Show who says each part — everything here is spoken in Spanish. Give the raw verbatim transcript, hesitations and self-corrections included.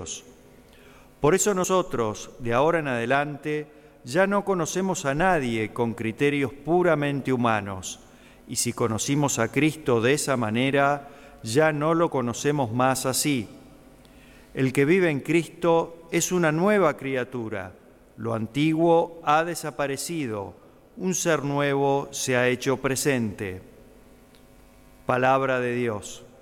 Speaker 1: criterios. Por eso nosotros, de ahora en adelante, ya no conocemos a nadie con criterios puramente humanos, y si conocimos a Cristo de esa manera, ya no lo conocemos más así. El que vive en Cristo es una nueva criatura. Lo antiguo ha desaparecido, un ser nuevo se ha hecho presente. Palabra de Dios.